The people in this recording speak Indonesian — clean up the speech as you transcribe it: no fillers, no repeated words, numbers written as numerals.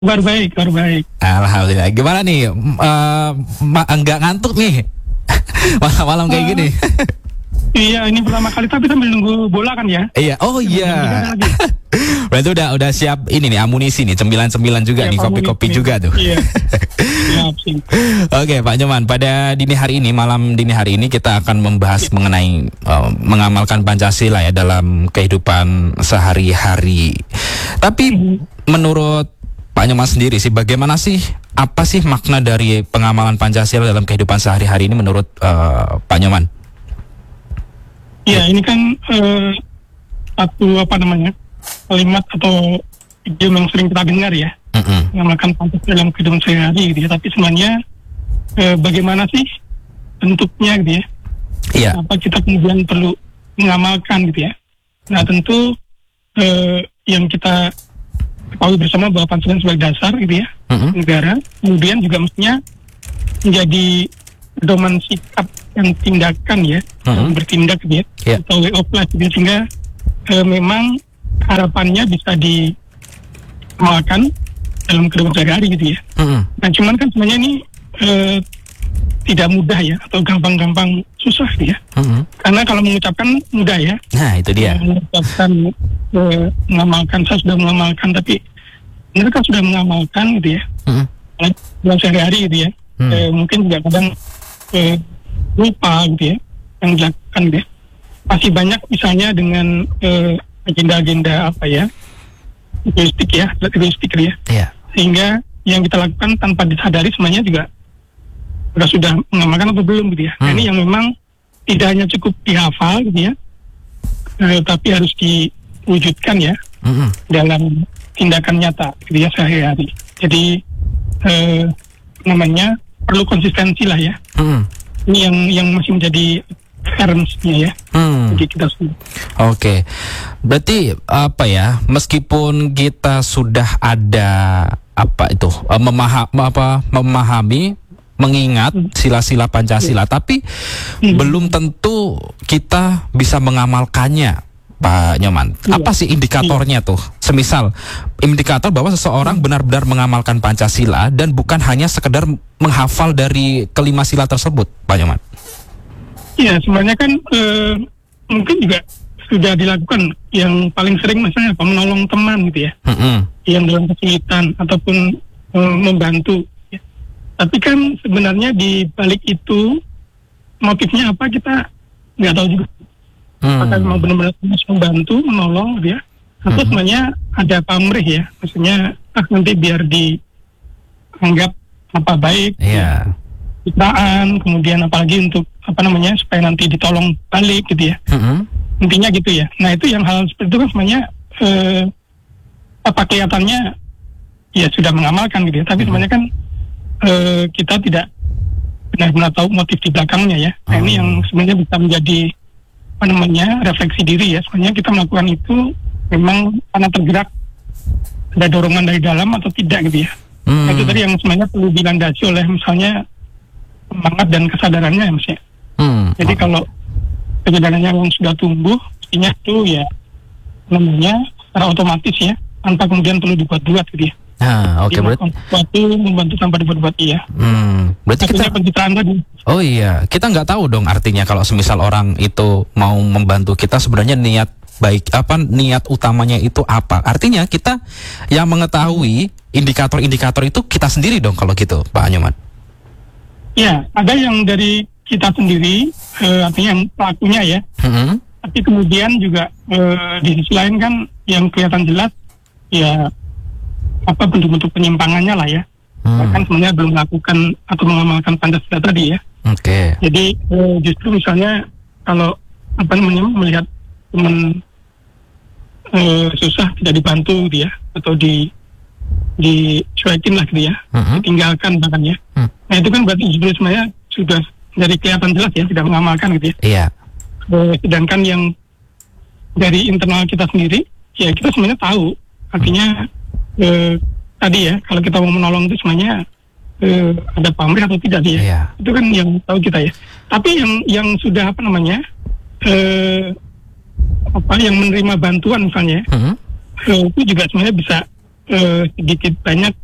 Kabar baik, kabar baik. Alhamdulillah. Gimana nih? Enggak ngantuk nih? Malam-malam kayak gini. Iya, ini pertama kali tapi sambil nunggu bola kan ya? Iya, oh iya. Berarti udah siap ini nih amunisi nih, cemilan-cemilan juga Ya, nih, kopi-kopi juga tuh. Iya. Siap sih. Oke, Pak Nyoman, pada malam dini hari ini kita akan membahas mengenai mengamalkan Pancasila ya dalam kehidupan sehari-hari. Tapi menurut Pak Nyoman sendiri sih, bagaimana sih, apa sih makna dari pengamalan Pancasila dalam kehidupan sehari-hari ini menurut Pak Nyoman? Ya, ini kan satu kalimat atau idiom yang sering kita dengar ya, mengamalkan Pancasila dalam kehidupan sehari-hari gitu ya. Tapi sebenarnya bagaimana sih bentuknya gitu ya? Iya. Apa kita kemudian perlu mengamalkan gitu ya? Nah tentu yang kita ketahui bersama bahwa Pancasila sebagai dasar gitu ya negara, kemudian juga mestinya menjadi pedoman sikap dan tindakan ya, bertindak gitu ya, atau way of life gitu, sehingga memang harapannya bisa diamalkan dalam kehidupan sehari-hari gitu ya. Nah cuman kan sebenarnya ini tidak mudah ya, atau gampang-gampang susah gitu ya. Karena kalau mengucapkan mudah ya. Nah itu dia. Mengucapkan mengamalkan, saya sudah mengamalkan, tapi mereka sudah mengamalkan gitu ya. Dalam sehari-hari gitu ya. Mungkin juga kadang lupa gitu ya yang dilakukan gitu ya. Masih banyak misalnya dengan agenda-agenda apa ya, egoistik gitu ya. Sehingga yang kita lakukan tanpa disadari semuanya juga sudah mengamalkan atau belum gitu ya. Nah, ini yang memang tidak hanya cukup dihafal gitu ya, tapi harus diwujudkan ya dalam tindakan nyata gitu ya sehari-hari. Jadi perlu konsistensi lah ya. Ini yang masih menjadi challenge-nya ya. Jadi kita Oke. Berarti apa ya? Meskipun kita sudah ada memahami, mengingat sila-sila Pancasila, tapi belum tentu kita bisa mengamalkannya, Pak Nyoman. Apa sih indikatornya tuh? Semisal indikator bahwa seseorang benar-benar mengamalkan Pancasila dan bukan hanya sekedar menghafal dari kelima sila tersebut, Pak Nyoman. Iya, sebenarnya kan mungkin juga sudah dilakukan. Yang paling sering misalnya menolong teman gitu ya, yang dalam kesulitan ataupun membantu. Ya. Tapi kan sebenarnya di balik itu motifnya apa kita nggak tahu juga. Apakah mau benar-benar membantu, menolong gitu ya, atau sebenarnya ada pamrih ya, maksudnya nanti biar dianggap apa baik, citraan, kemudian apalagi untuk supaya nanti ditolong balik gitu ya. Intinya gitu ya. Nah itu yang hal seperti itu kan sebenarnya apa kelihatannya ya sudah mengamalkan gitu ya, tapi sebenarnya kan kita tidak benar-benar tahu motif di belakangnya ya. Nah ini yang sebenarnya bisa menjadi refleksi diri ya. Sebenarnya kita melakukan itu memang karena tergerak, ada dorongan dari dalam atau tidak gitu ya. Nah, itu tadi yang sebenarnya perlu dilandasi oleh misalnya semangat dan kesadarannya ya, Mas ya. Jadi kalau kesadarannya yang sudah tumbuh, mestinya itu ya secara otomatis ya, tanpa kemudian perlu dibuat-buat gitu ya. Berarti membantu tanpa dibuat-buat ya. Berarti kita pencitraan tadi. Oh iya, kita nggak tahu dong artinya kalau semisal orang itu mau membantu kita sebenarnya niat baik niat utamanya itu apa? Artinya kita yang mengetahui indikator-indikator itu kita sendiri dong kalau gitu, Pak Nyoman. Ya, ada yang dari kita sendiri, artinya yang pelakunya ya. Tapi kemudian juga di sisi lain kan yang kelihatan jelas ya bentuk-bentuk penyimpangannya lah ya. Bahkan sebenarnya belum melakukan atau mengamalkan Pancasila tadi ya. Jadi justru misalnya kalau melihat teman susah tidak dibantu gitu ya, atau dicuekin lah gitu ya, ditinggalkan bahkan ya. Nah itu kan berarti justru sebenarnya sudah dari kelihatan jelas ya tidak mengamalkan gitu ya. Sedangkan yang dari internal kita sendiri ya kita sebenarnya tahu, artinya tadi ya kalau kita mau menolong itu sebenarnya ada pamrih atau tidak ya. Itu kan yang tahu kita ya. Tapi yang sudah yang menerima bantuan misalnya itu juga sebenarnya bisa sedikit banyak